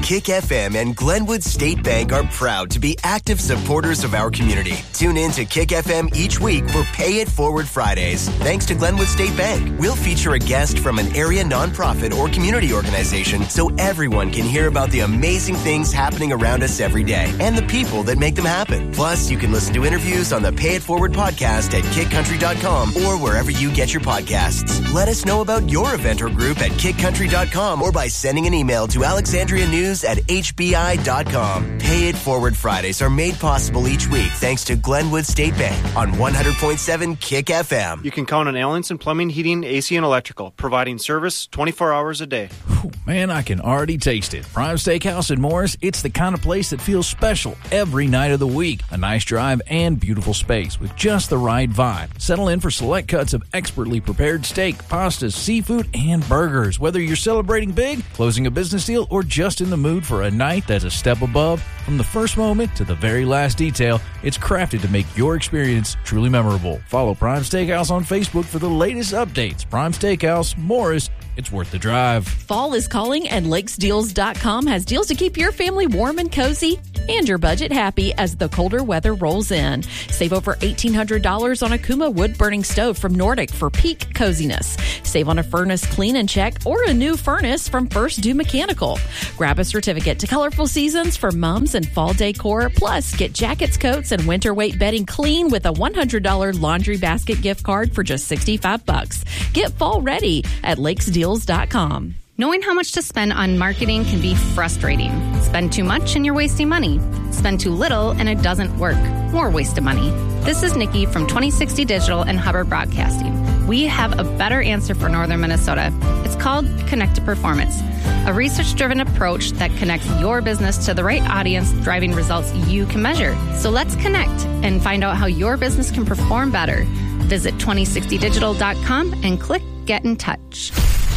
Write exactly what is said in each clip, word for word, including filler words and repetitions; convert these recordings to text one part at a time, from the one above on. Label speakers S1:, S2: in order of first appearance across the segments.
S1: Kick F M and Glenwood State Bank are proud to be active supporters of our community. Tune in to Kick F M each week for Pay It Forward Fridays. Thanks to Glenwood State Bank, we'll feature a guest from an area nonprofit or community organization so everyone can hear about the amazing things happening around us every day and the people that make them happen. Plus, you can listen to interviews on the Pay It Forward podcast at kick country dot com or wherever you get your podcasts. Let us know about your event or group at kick country dot com or by sending an email to alexandria news at h b i dot com. Pay It Forward Fridays are made possible each week thanks to Glenwood State Bank on one hundred point seven Kick F M.
S2: You can count on Allenson Plumbing, Heating, A C, and Electrical, providing service twenty-four hours a day.
S3: Whew, man, I can already taste it. Prime Steakhouse in Morris, it's the kind of place that feels special every night of the week. A nice drive and beautiful space with just the right vibe. Settle in for select cuts of expertly prepared steak, pastas, seafood, and burgers. Whether you're celebrating big, closing a business deal, or just in the mood for a night that's a step above, from the first moment to the very last detail, it's crafted to make your experience truly memorable. Follow Prime Steakhouse on Facebook for the latest updates. Prime Steakhouse, Morris, it's worth the drive.
S4: Fall is calling, and lakes deals dot com has deals to keep your family warm and cozy and your budget happy as the colder weather rolls in. Save over eighteen hundred dollars on a Kuma wood-burning stove from Nordic for peak coziness. Save on a furnace clean and check or a new furnace from First Do Mechanical. Grab a certificate to Colorful Seasons for mums and fall decor. Plus, get jackets, coats, and winter weight bedding clean with a one hundred dollars laundry basket gift card for just sixty-five bucks. Get fall ready at lakes deals dot com.
S5: Knowing how much to spend on marketing can be frustrating. Spend too much and you're wasting money. Spend too little and it doesn't work. More waste of money. This is Nikki from twenty sixty Digital and Hubbard Broadcasting. We have a better answer for Northern Minnesota. It's called Connected Performance, a research-driven approach that connects your business to the right audience, driving results you can measure. So let's connect and find out how your business can perform better. Visit twenty sixty digital dot com and click Get in Touch.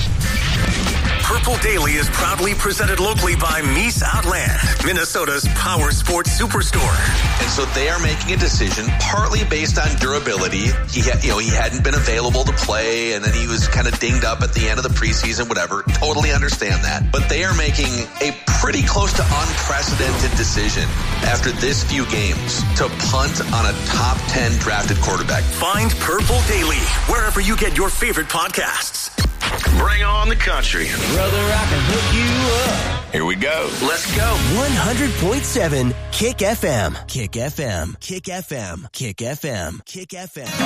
S6: Purple Daily is proudly presented locally by Mies Outland, Minnesota's power sports superstore.
S7: And so they are making a decision partly based on durability. He had, you know, he hadn't been available to play, and then he was kind of dinged up at the end of the preseason, whatever. Totally understand that. But they are making a pretty close to unprecedented decision after this few games to punt on a top ten drafted quarterback.
S6: Find Purple Daily wherever you get your favorite podcasts. Bring on the country.
S8: Brother, I can hook you up.
S6: Here we go. Let's go.
S1: one hundred point seven Kick F M. Kick F M. Kick F M. Kick F M. Kick F M.